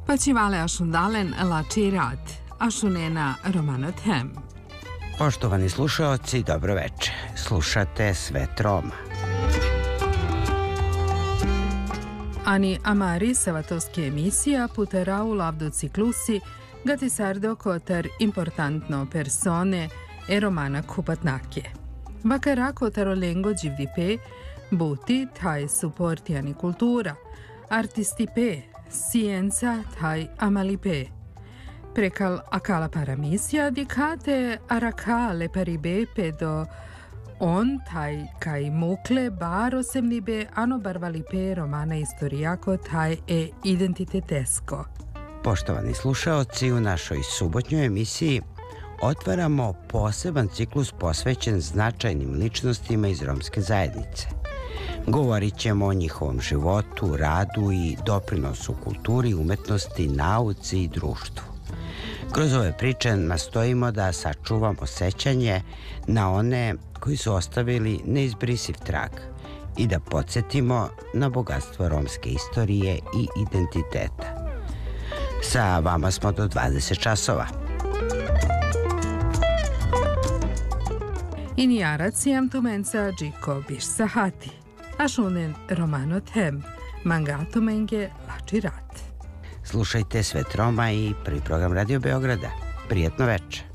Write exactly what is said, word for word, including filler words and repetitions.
Pačivale ašundalen lači rad, ašunena romanot hem. Poštovani slušaoci, dobro veče. Slušate Svet Roma. Ani amari savatovski emisija putera u lavdu ciklusi gati sardo kotar importantno persone e romana kupatnake. Vakara kotaro lengo givdipe, buti taj supportiani kultura, artisti pe, scienza taj amalipe. Prekal akala paramisija dikate arakale paribe do on taj kaj mukle baro semnibe ano barvalipe romana istorijako taj e identitetesko. Poštovani slušaoci, u našoj subotnjoj emisiji otvaramo poseban ciklus posvećen značajnim ličnostima iz romske zajednice. Govorit ćemo o njihovom životu, radu i doprinosu kulturi, umetnosti, nauci i društvu. Kroz ove priče nastojimo da sačuvamo sećanje na one koji su ostavili neizbrisiv trag i da podsjetimo na bogatstvo romske istorije i identiteta. Sa vama smo do dvadeset časova. Inijarac jam tumenca džiko biš sahati, a šunen romanot hem, mangato menge lači rat. Slušajte Svet Roma i prvi program Radio Beograda. Prijetno veče.